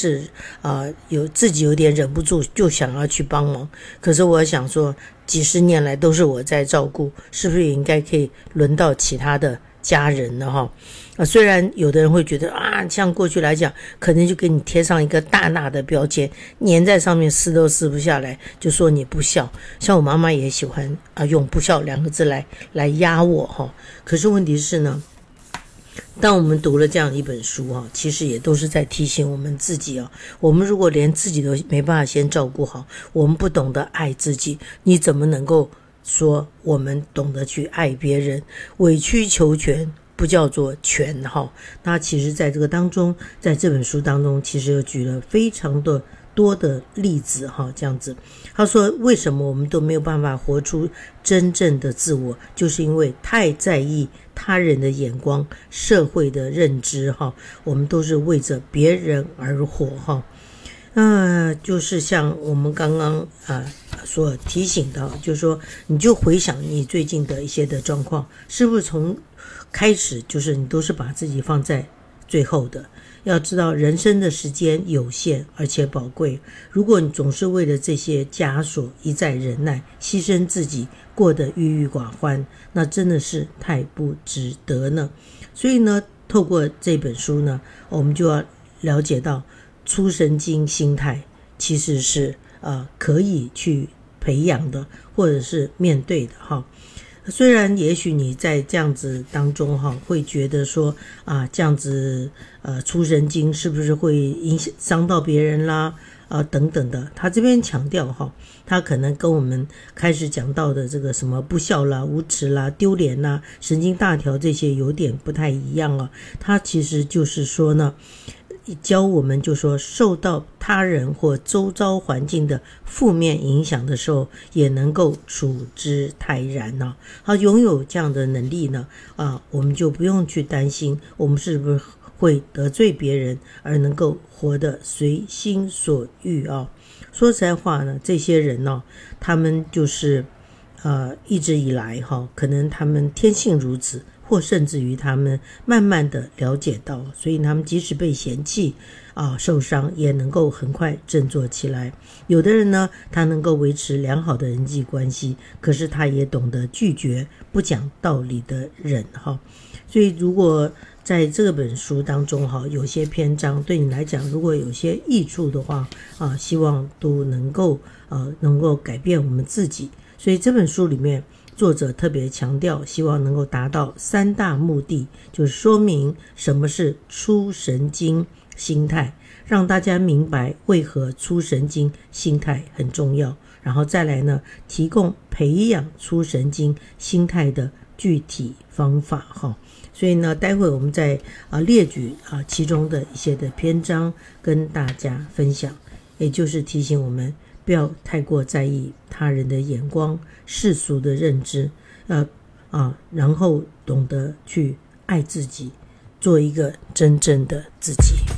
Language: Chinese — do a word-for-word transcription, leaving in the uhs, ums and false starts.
是啊、呃、有自己有点忍不住就想要去帮忙，可是我想说几十年来都是我在照顾，是不是也应该可以轮到其他的家人了哈？啊，虽然有的人会觉得啊，像过去来讲，可能就给你贴上一个大大的标签，粘在上面撕都撕不下来，就说你不孝。像我妈妈也喜欢啊用不孝两个字来来压我哈。可是问题是呢，当我们读了这样一本书啊，其实也都是在提醒我们自己啊，我们如果连自己都没办法先照顾好，我们不懂得爱自己，你怎么能够说我们懂得去爱别人？委曲求全不叫做全哈。那其实在这个当中，在这本书当中其实又举了非常的多的例子哈，这样子他说为什么我们都没有办法活出真正的自我，就是因为太在意他人的眼光，社会的认知哈，我们都是为着别人而活哈。呃，就是像我们刚刚啊、呃、所提醒的，就是说你就回想你最近的一些的状况，是不是从开始就是你都是把自己放在最后的？要知道人生的时间有限而且宝贵，如果你总是为了这些枷锁一再忍耐，牺牲自己，过得郁郁寡欢，那真的是太不值得呢。所以呢，透过这本书呢，我们就要了解到出神经心态其实是呃可以去培养的，或者是面对的哈。虽然也许你在这样子当中哈，会觉得说啊，这样子呃出神经是不是会影响伤到别人啦啊等等的。他这边强调哈，他可能跟我们开始讲到的这个什么不孝啦、无耻啦、丢脸啦、神经大条这些有点不太一样啊。他其实就是说呢，教我们就说受到他人或周遭环境的负面影响的时候，也能够处之泰然呢、啊。好，拥有这样的能力呢，啊，我们就不用去担心我们是不是会得罪别人，而能够活得随心所欲啊。说实在话呢，这些人呢、啊，他们就是呃一直以来哈、啊，可能他们天性如此。或甚至于他们慢慢的了解到，所以他们即使被嫌弃啊受伤，也能够很快振作起来。有的人呢，他能够维持良好的人际关系，可是他也懂得拒绝不讲道理的人哈。所以如果在这本书当中哈，有些篇章对你来讲如果有些益处的话啊，希望都能够呃能够改变我们自己。所以这本书里面作者特别强调，希望能够达到三大目的，就是说明什么是出神经心态，让大家明白为何出神经心态很重要，然后再来呢，提供培养出神经心态的具体方法哈。所以呢，待会我们再啊列举啊其中的一些的篇章跟大家分享，也就是提醒我们不要太过在意他人的眼光、世俗的认知，呃啊，然后懂得去爱自己，做一个真正的自己。